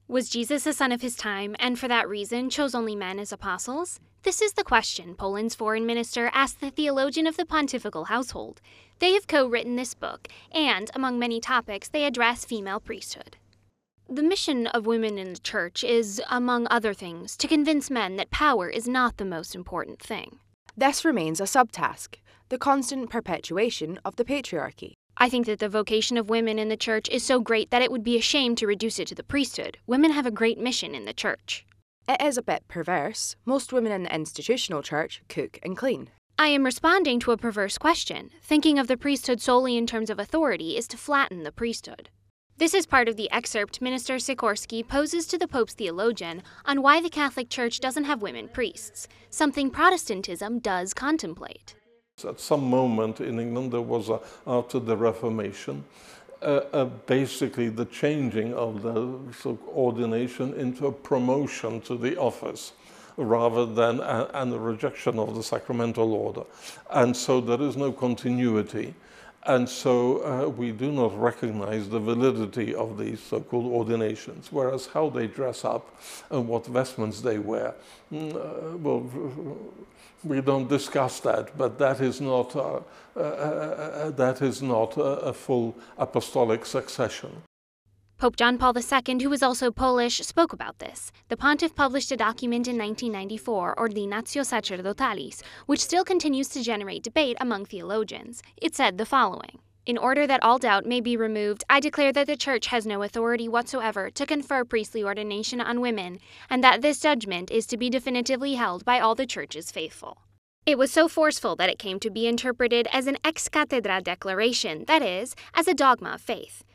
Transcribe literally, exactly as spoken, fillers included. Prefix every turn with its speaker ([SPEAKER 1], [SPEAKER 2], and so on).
[SPEAKER 1] Was Jesus a son of his time, and for that reason chose only men as apostles? This is the question Poland's foreign minister asked the theologian of the pontifical household. They have co-written this book, and, among many topics, they address female priesthood. The mission of women in the church is, among other things, to convince men that power is not the most important thing.
[SPEAKER 2] This remains a subtask, the constant perpetuation of the patriarchy.
[SPEAKER 1] I think that the vocation of women in the church is so great that it would be a shame to reduce it to the priesthood. Women have a great mission in the church.
[SPEAKER 2] It is a bit perverse. Most women in the institutional church cook and clean.
[SPEAKER 1] I am responding to a perverse question. Thinking of the priesthood solely in terms of authority is to flatten the priesthood. This is part of the excerpt Minister Sikorski poses to the Pope's theologian on why the Catholic Church doesn't have women priests, something Protestantism does contemplate.
[SPEAKER 3] At some moment in England, there was, a, after the Reformation, uh, uh, basically the changing of the sort of ordination into a promotion to the office, rather than a, and the rejection of the sacramental order. And so there is no continuity. And so uh, we do not recognize the validity of these so-called ordinations, whereas how they dress up and what vestments they wear, mm, uh, well, we don't discuss that, but that is not, uh, uh, uh, that is not a, a full apostolic succession.
[SPEAKER 1] Pope John Paul the Second, who is also Polish, spoke about this. The pontiff published a document in nineteen ninety-four, Ordinatio Sacerdotalis, which still continues to generate debate among theologians. It said the following: "In order that all doubt may be removed, I declare that the Church has no authority whatsoever to confer priestly ordination on women, and that this judgment is to be definitively held by all the Church's faithful." It was so forceful that it came to be interpreted as an ex cathedra declaration, that is, as a dogma of faith.